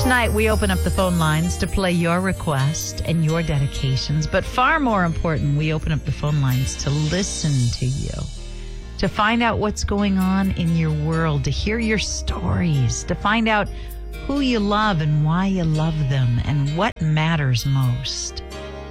Each night we open up the phone lines to play your request and your dedications. But far more important, we open up the phone lines to listen to you, to find out what's going on in your world, to hear your stories, to find out who you love and why you love them and what matters most.